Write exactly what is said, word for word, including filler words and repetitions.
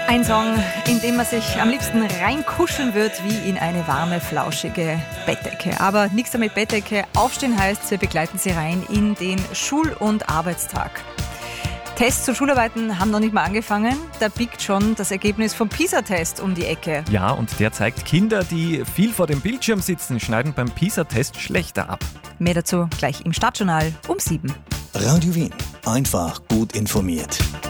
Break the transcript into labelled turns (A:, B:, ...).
A: Ein Song, in dem man sich am liebsten reinkuscheln wird wie in eine warme, flauschige Bettdecke. Aber nichts damit Bettdecke. Aufstehen heißt, wir begleiten Sie rein in den Schul- und Arbeitstag. Tests und Schularbeiten haben noch nicht mal angefangen. Da biegt schon das Ergebnis vom PISA-Test um die Ecke.
B: Ja, und der zeigt, Kinder, die viel vor dem Bildschirm sitzen, schneiden beim PISA-Test schlechter ab.
A: Mehr dazu gleich im Stadtjournal um sieben.
C: Radio Wien. Einfach gut informiert.